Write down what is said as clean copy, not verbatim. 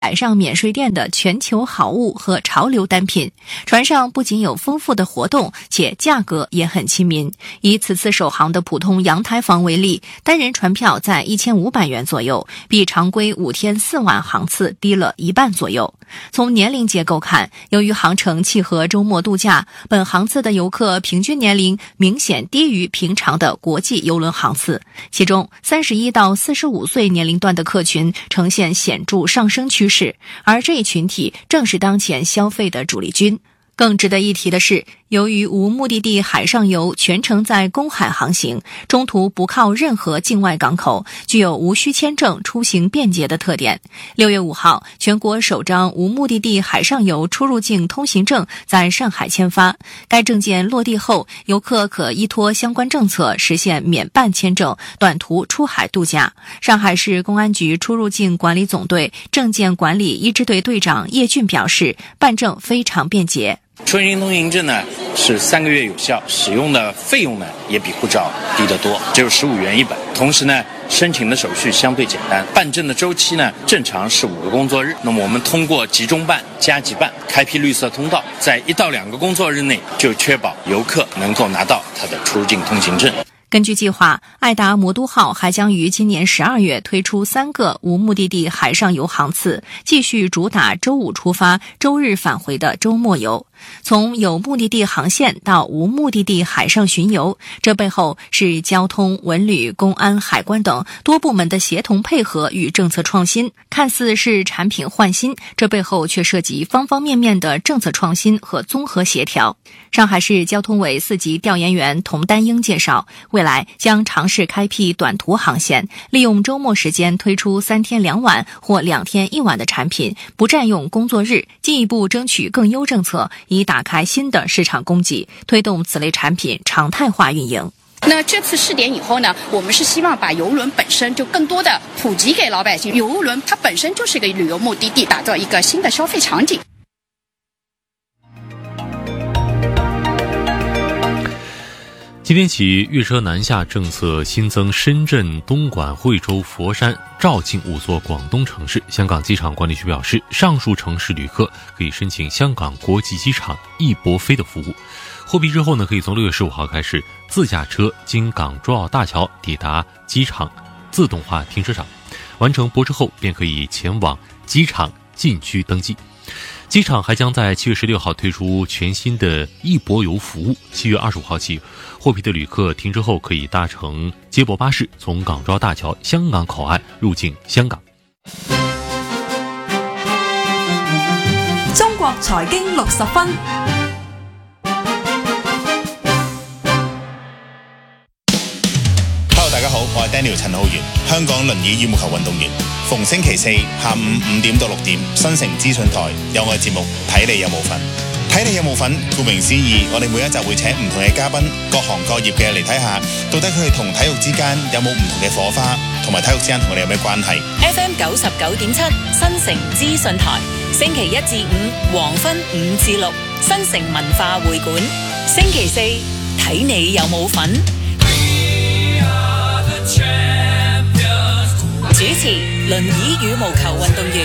海上免税店的全球好物和潮流单品。船上不仅有丰富的活动，且价格也很亲民。以此次首航的普通阳台房为例，单人船票在1500元左右，比常规5天4晚航次低了一半左右。从年龄结构看，由于航程契合周末度假，本航次的游客平均年龄明显低于平常的国际邮轮航次，其中31到45岁年龄段的客群呈现显著上升趋势，而这一群体正是当前消费的主力军。更值得一提的是，由于无目的地海上游全程在公海航行，中途不靠任何境外港口，具有无需签证出行便捷的特点。6月5号，全国首张无目的地海上游出入境通行证在上海签发。该证件落地后，游客可依托相关政策实现免办签证，短途出海度假。上海市公安局出入境管理总队证件管理一支队队长叶俊表示，办证非常便捷。 出入境通行证呢是3个月有效，使用的费用呢也比护照低得多，只有15元一本。同时呢，申请的手续相对简单，办证的周期呢正常是5个工作日。那么我们通过集中办、加急办开辟绿色通道，在1到2个工作日内就确保游客能够拿到他的出入境通行证。 根据计划，爱达魔都号还将于今年12月推出3个无目的地海上游航次，继续主打周5出发、周日返回的周末游。从有目的地航线到无目的地海上巡游，这背后是交通、文旅、公安、海关等多部门的协同配合与政策创新。看似是产品换新，这背后却涉及方方面面的政策创新和综合协调。上海市交通委4级调研员童丹英介绍，未来将尝试开辟短途航线，利用周末时间推出3天2晚或2天1晚的产品，不占用工作日，进一步争取更优政策，以打开新的市场供给，推动此类产品常态化运营。 那这次试点以后呢，我们是希望把邮轮本身就更多的普及给老百姓。邮轮它本身就是一个旅游目的地，打造一个新的消费场景。 今天起，粤车南下政策新增深圳、东莞、惠州、佛山、肇庆5座广东城市。香港机场管理局表示，上述城市旅客可以申请香港国际机场易博飞的服务。获批之后呢，可以从6月15号开始，自驾车经港珠澳大桥抵达机场自动化停车场，完成拨车后便可以前往机场禁区登记。机场还将在7月16号推出全新的易博游服务。7月25号起，获批的旅客停车后可以搭乘接驳巴士从港珠澳大桥香港口岸入境香港。 中國財經60分。 大家好，我係 Daniel 陳浩源，香港輪椅羽毛球運動員。逢星期4下午5點到6點，新城資訊台有我嘅節目睇你有冇份。睇你有冇份，顧名思義，我哋每一集會請唔同嘅嘉賓，各行各業嘅嚟睇下，到底佢哋同體育之間有冇唔同嘅火花，同埋體育之間同我哋有咩關係。 FM 99.7新城資訊台，星期1至5黃昏5至6，新城文化會館。星期4睇你有冇份。主持輪椅羽毛球運動員